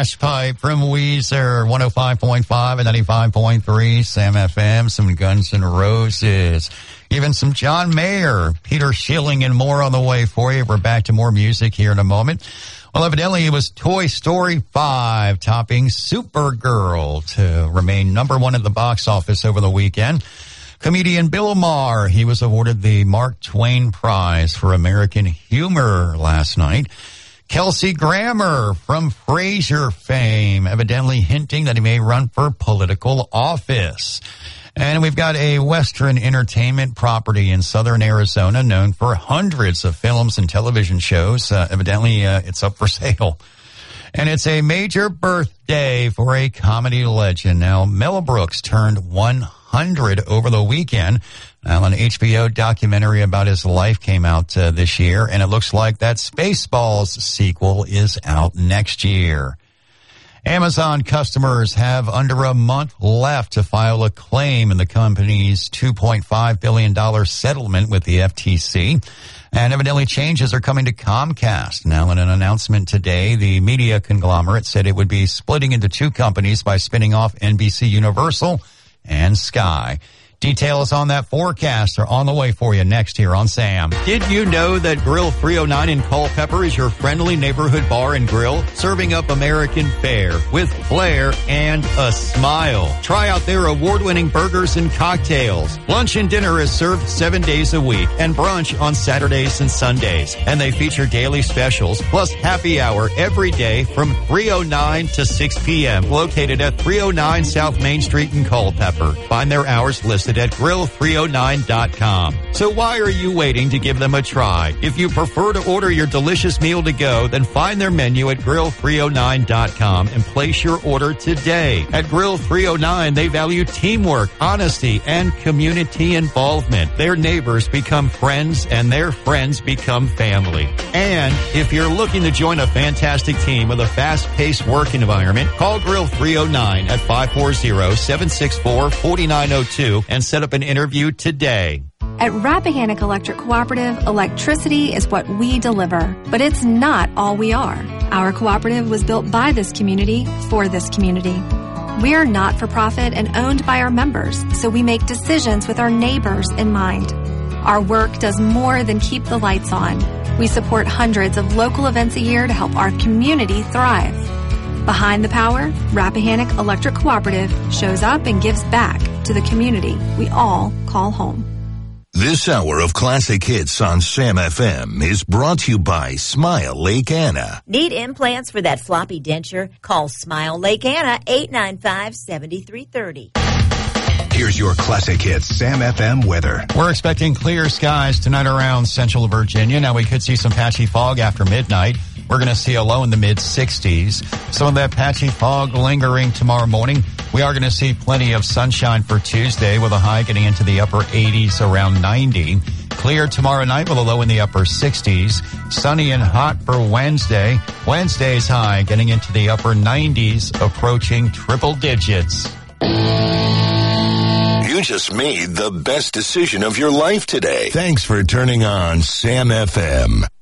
Hash Pipe from Weezer, 105.5 and 95.3 Sam FM, some Guns N' Roses, even some John Mayer, Peter Schilling, and more on the way for you. We're back to more music here in a moment. Well, evidently it was Toy Story 5 topping Supergirl to remain number one at the box office over the weekend. Comedian Bill Maher, he was awarded the Mark Twain Prize for American Humor last night. Kelsey Grammer from Frasier fame, evidently hinting that he may run for political office. And we've got a Western entertainment property in southern Arizona known for hundreds of films and television shows. Evidently, it's up for sale. And it's a major birthday for a comedy legend. Now, Mel Brooks turned 100 over the weekend. Now, an HBO documentary about his life came out this year, and it looks like that Spaceballs sequel is out next year. Amazon customers have under a month left to file a claim in the company's $2.5 billion settlement with the FTC. And evidently changes are coming to Comcast. Now, in an announcement today, the media conglomerate said it would be splitting into two companies by spinning off NBC Universal and Sky. Details on that forecast are on the way for you next here on Sam. Did you know that Grill 309 in Culpeper is your friendly neighborhood bar and grill, serving up American fare with flair and a smile? Try out their award-winning burgers and cocktails. Lunch and dinner is served 7 days a week and brunch on Saturdays and Sundays. And they feature daily specials plus happy hour every day from 3:09 to 6 p.m. located at 309 South Main Street in Culpeper. Find their hours listed at grill309.com. So why are you waiting to give them a try? If you prefer to order your delicious meal to go, then find their menu at grill309.com and place your order today. At Grill 309, they value teamwork, honesty, and community involvement. Their neighbors become friends and their friends become family. And if you're looking to join a fantastic team with a fast-paced work environment, call Grill 309 at 540-764-4902 and set up an interview today. At Rappahannock Electric Cooperative, electricity is what we deliver, but it's not all we are. Our cooperative was built by this community for this community. We are not for profit and owned by our members, so we make decisions with our neighbors in mind. Our work does more than keep the lights on. We support hundreds of local events a year to help our community thrive. Behind the power, Rappahannock Electric Cooperative shows up and gives back to the community we all call home. This hour of classic hits on Sam FM is brought to you by Smile Lake Anna. Need implants for that floppy denture? Call Smile Lake Anna, 895-7330. Here's your classic hits Sam FM weather. We're expecting clear skies tonight around central Virginia. Now, we could see some patchy fog after midnight. We're going to see a low in the mid-60s. Some of that patchy fog lingering tomorrow morning. We are going to see plenty of sunshine for Tuesday with a high getting into the upper 80s, around 90. Clear tomorrow night with a low in the upper 60s. Sunny and hot for Wednesday. Wednesday's high getting into the upper 90s, approaching triple digits. You just made the best decision of your life today. Thanks for turning on Sam FM.